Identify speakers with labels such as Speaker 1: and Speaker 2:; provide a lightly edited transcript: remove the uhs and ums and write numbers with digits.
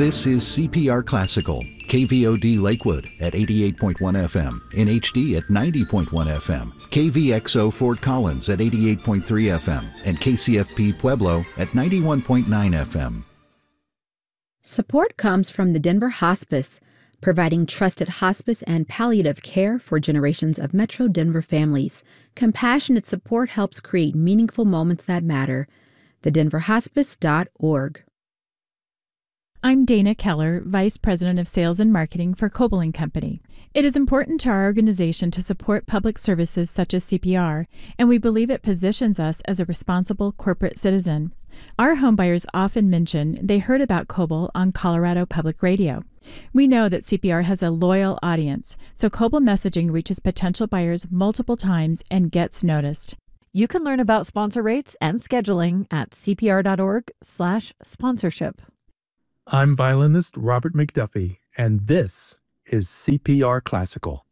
Speaker 1: This is CPR Classical, KVOD Lakewood at 88.1 FM, in HD at 90.1 FM, KVXO Fort Collins at 88.3 FM, and KCFP Pueblo at 91.9 FM.
Speaker 2: Support comes from the Denver Hospice, providing trusted hospice and palliative care for generations of Metro Denver families. Compassionate support helps create meaningful moments that matter. TheDenverHospice.org.
Speaker 3: I'm Dana Keller, Vice President of Sales and Marketing for Coble & Company. It is important to our organization to support public services such as CPR, and we believe it positions us as a responsible corporate citizen. Our homebuyers often mention they heard about Coble on Colorado Public Radio. We know that CPR has a loyal audience, so Coble messaging reaches potential buyers multiple times and gets noticed.
Speaker 4: You can learn about sponsor rates and scheduling at cpr.org/sponsorship.
Speaker 5: I'm violinist Robert McDuffie, and this is CPR Classical.